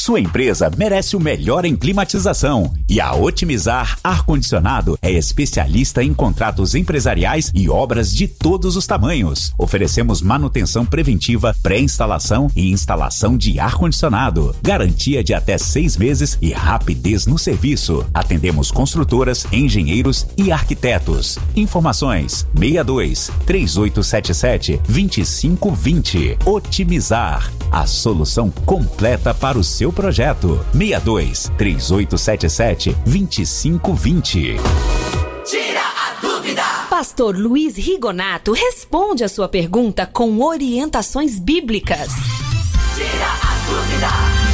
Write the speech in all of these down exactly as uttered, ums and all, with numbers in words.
Sua empresa merece o melhor em climatização e a Otimizar Ar-Condicionado é especialista em contratos empresariais e obras de todos os tamanhos. Oferecemos manutenção preventiva, pré-instalação e instalação de ar-condicionado. Garantia de até seis meses e rapidez no serviço. Atendemos construtoras, engenheiros e arquitetos. Informações seis dois, três oito sete sete, dois cinco dois zero. Otimizar, a solução completa para o seu projeto. seis dois, três oito sete sete, dois cinco dois zero. Tira a dúvida! Pastor Luiz Rigonato responde a sua pergunta com orientações bíblicas. Tira a dúvida!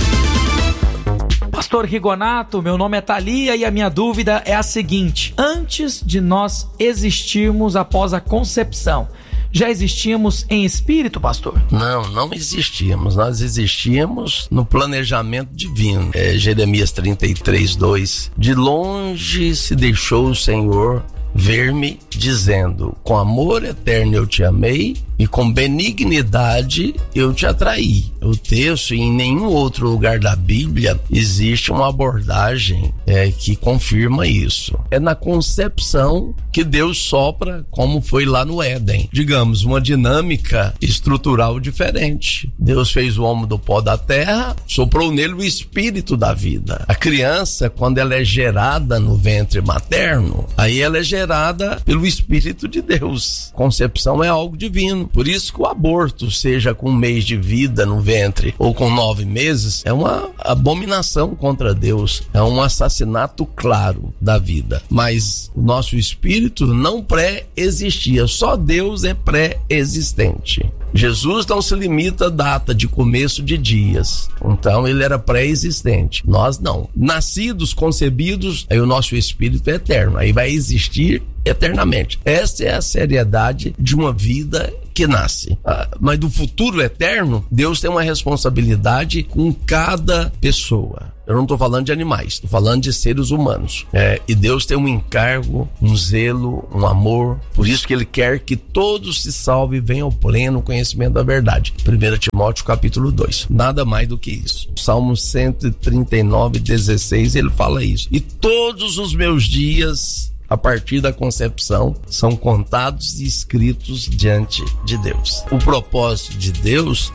Pastor Rigonato, meu nome é Thalia e a minha dúvida é a seguinte: antes de nós existirmos após a concepção, já existíamos em espírito, pastor? Não, não existíamos. Nós existíamos no planejamento divino. É, Jeremias trinta e três, dois. De longe se deixou o Senhor ver-me, dizendo: com amor eterno eu te amei e com benignidade eu te atraí. O texto, em nenhum outro lugar da Bíblia existe uma abordagem é, que confirma isso. É na concepção que Deus sopra, como foi lá no Éden. Digamos, uma dinâmica estrutural diferente. Deus fez o homem do pó da terra, soprou nele o espírito da vida. A criança, quando ela é gerada no ventre materno, aí ela é gerada pelo Espírito de Deus. Concepção é algo divino. Por isso que o aborto, seja com um mês de vida no ventre ou com nove meses, é uma abominação contra Deus. É um assassinato claro da vida. Mas o nosso espírito não pré-existia. Só Deus é pré-existente. Jesus não se limita à data de começo de dias. Então ele era pré-existente. Nós não. Nascidos, concebidos, aí o nosso espírito é eterno. Aí vai existir eternamente. Essa é a seriedade de uma vida que nasce. Ah, mas do futuro eterno, Deus tem uma responsabilidade com cada pessoa. Eu não estou falando de animais, estou falando de seres humanos. É, e Deus tem um encargo, um zelo, um amor. Por isso que Ele quer que todos se salvem e venham ao pleno conhecimento da verdade. primeiro Timóteo capítulo dois. Nada mais do que isso. Salmo cento e trinta e nove, dezesseis, ele fala isso. E todos os meus dias, a partir da concepção, são contados e escritos diante de Deus. O propósito de Deus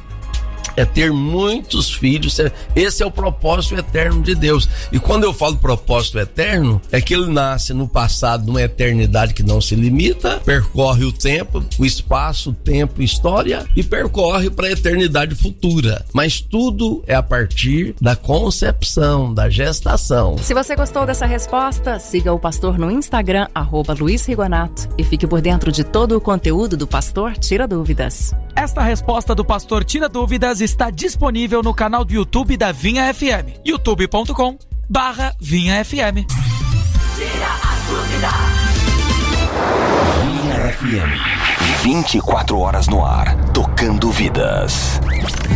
é ter muitos filhos. Esse é o propósito eterno de Deus. E quando eu falo propósito eterno, é que ele nasce no passado, numa eternidade que não se limita, percorre o tempo, o espaço, o tempo, história, e percorre para a eternidade futura. Mas tudo é a partir da concepção, da gestação. Se você gostou dessa resposta, siga o pastor no Instagram, arroba Luiz Rigonato, e fique por dentro de todo o conteúdo do Pastor Tira Dúvidas. Esta resposta do Pastor Tira Dúvidas está disponível no canal do YouTube da Vinha F M, youtube ponto com barra Vinha F M. Tira a dúvida. Vinha F M, vinte e quatro horas no ar, tocando vidas.